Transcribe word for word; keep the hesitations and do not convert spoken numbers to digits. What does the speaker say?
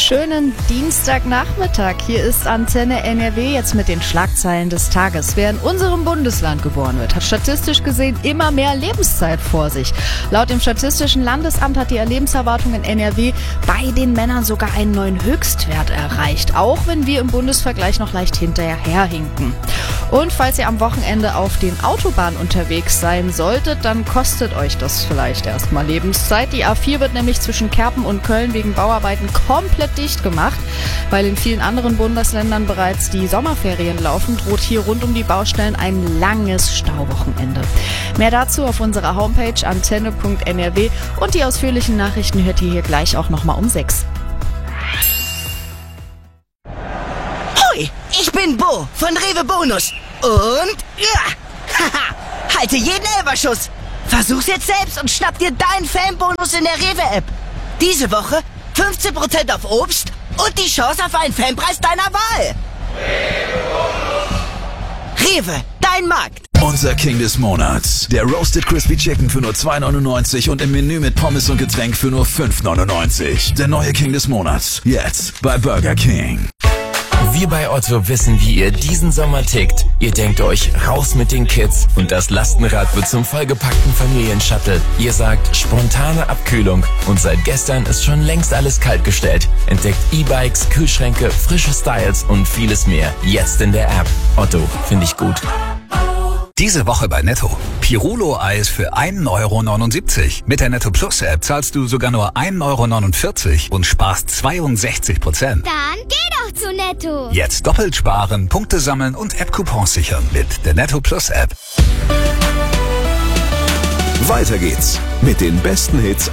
Schönen Dienstagnachmittag. Hier ist Antenne N R W jetzt mit den Schlagzeilen des Tages. Wer in unserem Bundesland geboren wird, hat statistisch gesehen immer mehr Lebenszeit vor sich. Laut dem Statistischen Landesamt hat die Lebenserwartung in N R W bei den Männern sogar einen neuen Höchstwert erreicht, auch wenn wir im Bundesvergleich noch leicht hinterherhinken. Und falls ihr am Wochenende auf den Autobahnen unterwegs sein solltet, dann kostet euch das vielleicht erstmal Lebenszeit. Die A vier wird nämlich zwischen Kerpen und Köln wegen Bauarbeiten komplett dicht gemacht. Weil in vielen anderen Bundesländern bereits die Sommerferien laufen, droht hier rund um die Baustellen ein langes Stauwochenende. Mehr dazu auf unserer Homepage antenne punkt n r w und die ausführlichen Nachrichten hört ihr hier gleich auch nochmal um sechs. Hoi, ich bin Bo von Rewe Bonus und ja, haha, halte jeden Elferschuss. Versuch's jetzt selbst und schnapp dir deinen Fanbonus in der Rewe-App. Diese Woche fünfzehn Prozent auf Obst und die Chance auf einen Fanpreis deiner Wahl. Rewe, dein Markt. Unser King des Monats. Der Roasted Crispy Chicken für nur zwei neunundneunzig und im Menü mit Pommes und Getränk für nur fünf neunundneunzig. Der neue King des Monats. Jetzt bei Burger King. Wir bei Otto wissen, wie ihr diesen Sommer tickt. Ihr denkt euch, raus mit den Kids und das Lastenrad wird zum vollgepackten Familienshuttle. Ihr sagt, spontane Abkühlung und seit gestern ist schon längst alles kaltgestellt. Entdeckt E-Bikes, Kühlschränke, frische Styles und vieles mehr. Jetzt in der App. Otto, finde ich gut. Diese Woche bei Netto. Pirulo-Eis für ein Euro neunundsiebzig. Mit der Netto Plus App zahlst du sogar nur ein Euro neunundvierzig und sparst zweiundsechzig Prozent. Dann geh doch zu Netto. Jetzt doppelt sparen, Punkte sammeln und App-Coupons sichern mit der Netto Plus App. Weiter geht's mit den besten Hits